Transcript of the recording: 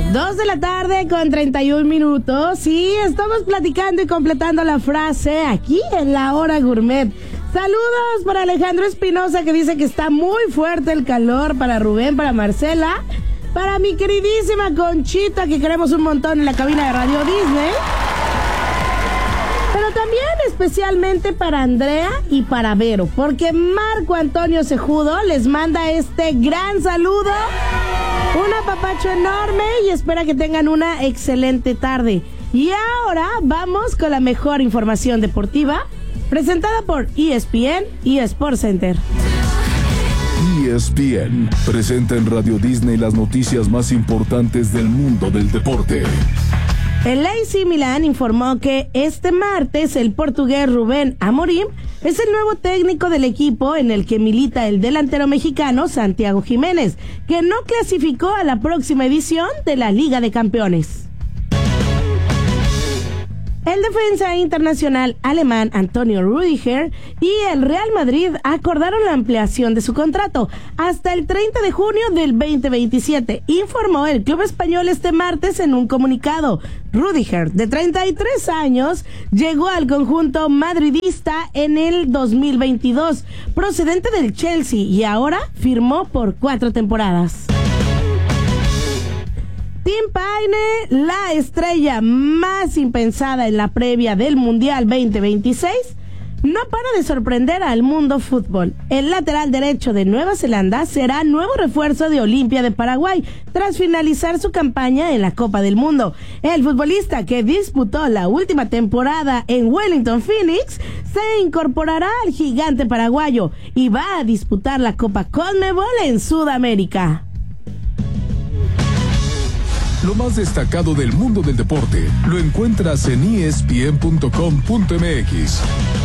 2 de la tarde con 31 minutos. Sí, estamos platicando y completando la frase aquí en La Hora Gourmet. Saludos para Alejandro Espinosa, que dice que está muy fuerte el calor. Para Rubén, para Marcela, para mi queridísima Conchita, que queremos un montón en la cabina de Radio Disney. Pero también especialmente para Andrea y para Vero, porque Marco Antonio Cejudo les manda este gran saludo, un apapacho enorme y espera que tengan una excelente tarde. Y ahora vamos con la mejor información deportiva, presentada por ESPN y Sports Center. ESPN presenta en Radio Disney las noticias más importantes del mundo del deporte. El AC Milan informó que este martes el portugués Rubén Amorim es el nuevo técnico del equipo, en el que milita el delantero mexicano Santiago Jiménez, que no clasificó a la próxima edición de la Liga de Campeones. El defensa internacional alemán Antonio Rüdiger y el Real Madrid acordaron la ampliación de su contrato hasta el 30 de junio del 2027, informó el club español este martes en un comunicado. Rüdiger, de 33 años, llegó al conjunto madridista en el 2022, procedente del Chelsea, y ahora firmó por 4 temporadas. Tim Payne, la estrella más impensada en la previa del Mundial 2026, no para de sorprender al mundo fútbol. El lateral derecho de Nueva Zelanda será nuevo refuerzo de Olimpia de Paraguay tras finalizar su campaña en la Copa del Mundo. El futbolista, que disputó la última temporada en Wellington Phoenix, se incorporará al gigante paraguayo y va a disputar la Copa CONMEBOL en Sudamérica. Lo más destacado del mundo del deporte lo encuentras en ESPN.com.mx.